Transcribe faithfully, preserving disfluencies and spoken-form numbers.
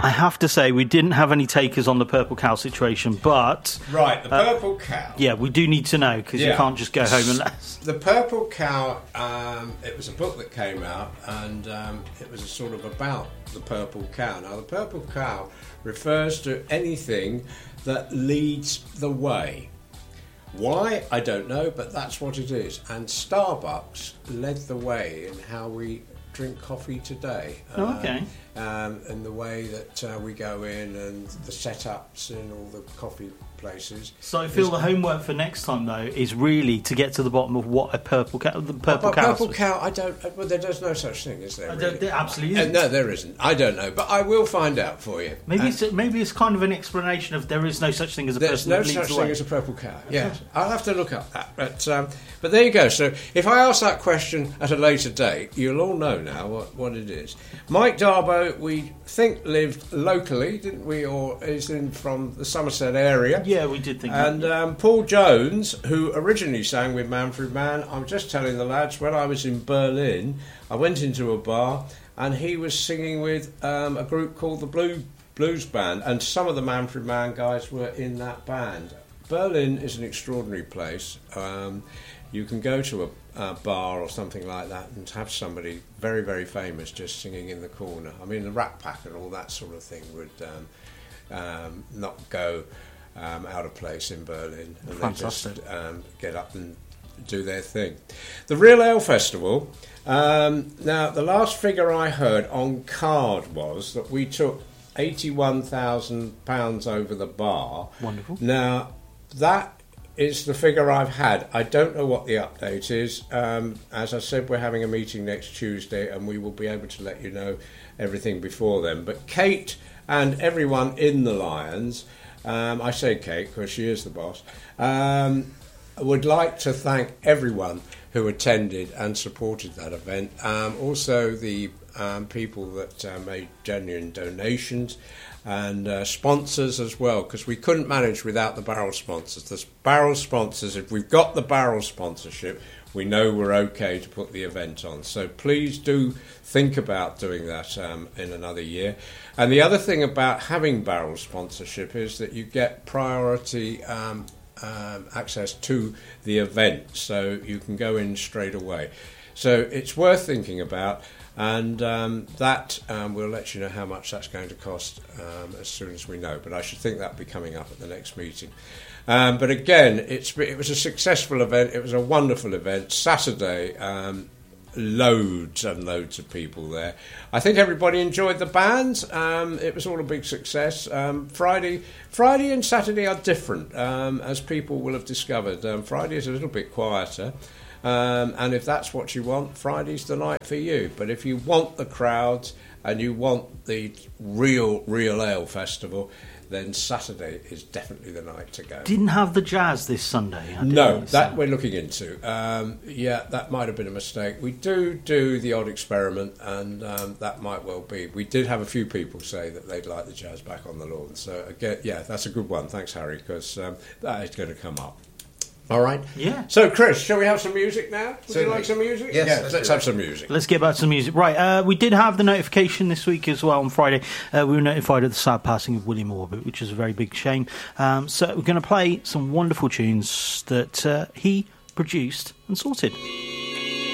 I have to say, we didn't have any takers on the Purple Cow situation, but... Right, the uh, Purple Cow. Yeah, we do need to know, because Yeah. you can't just go home unless... The Purple Cow, um, it was a book that came out, and um, it was sort of about the Purple Cow. Now, the Purple Cow refers to anything that leads the way. Why? I don't know, but that's what it is. And Starbucks led the way in how we drink coffee today. Oh, okay. Um, um, and the way that uh, we go in and the setups in all the coffee places. So I feel the homework for next time, though, is really to get to the bottom of what a Purple Cow... The Purple Well, Cow... Purple Cow, I don't... Well, there- there's no such thing, is there? I Really? don't- there absolutely Uh, isn't. no, there isn't. I don't know, but I will find out for you. Maybe Uh, it's, maybe it's kind of an explanation of there is no such thing as a There's person no that leads such the thing way. as a Purple Cow. Yes, I'll have to look up that. But um, but there you go. So if I ask that question at a later date, you'll all know now what, what it is. Mike Darbo, we think lived locally, didn't we, or is in from the Somerset area. Yeah, we did think And that. um, Paul Jones, who originally sang with Manfred Mann, I'm just telling the lads, when I was in Berlin, I went into a bar and he was singing with um, a group called the Blue Blues Band, and some of the Manfred Mann guys were in that band. Berlin is an extraordinary place. Um, you can go to a, a bar or something like that and have somebody very, very famous just singing in the corner. I mean, the Rat Pack and all that sort of thing would um, um, not go um, out of place in Berlin. And Fantastic. They just um, get up and do their thing. The Real Ale Festival. Um, now, the last figure I heard on card was that we took eighty-one thousand pounds over the bar. Wonderful. Now, that is the figure I've had. I don't know what the update is. Um, as I said, we're having a meeting next Tuesday and we will be able to let you know everything before then. But Kate and everyone in the Lions, um, I say Kate because she is the boss, um, would like to thank everyone who attended and supported that event. Um, also the um, people that uh, made genuine donations and uh, sponsors as well, because we couldn't manage without the barrel sponsors. The barrel sponsors, if we've got the barrel sponsorship, we know we're okay to put the event on. So please do think about doing that um, in another year. And the other thing about having barrel sponsorship is that you get priority um, um, access to the event, so you can go in straight away. So it's worth thinking about. And um, that um, we'll let you know how much that's going to cost um, as soon as we know. But I should think that'll be coming up at the next meeting. Um, but again, it's, it was a successful event. It was a wonderful event. Saturday, um, loads and loads of people there. I think everybody enjoyed the bands. Um, it was all a big success. Um, Friday, Friday and Saturday are different, um, as people will have discovered. Um, Friday is a little bit quieter. Um, and if that's what you want, Friday's the night for you. But if you want the crowds and you want the real, real ale festival, then Saturday is definitely the night to go. Didn't have the jazz this Sunday. I No, didn't, that so- we're looking into. Um, yeah, that might have been a mistake. We do do the odd experiment, and um, that might well be. We did have a few people say that they'd like the jazz back on the lawn. So, again, yeah, that's a good one. Thanks, Harry, because um, that is going to come up. All right. Yeah. So, Chris, shall we have some music now? Would Certainly. you like some music? Yes, Yes, let's let's do have that. some music. Let's get back to the music. Right, uh, we did have the notification this week as well on Friday. Uh, we were notified of the sad passing of William Orbit, which is a very big shame. Um, so we're going to play some wonderful tunes that uh, he produced and sorted.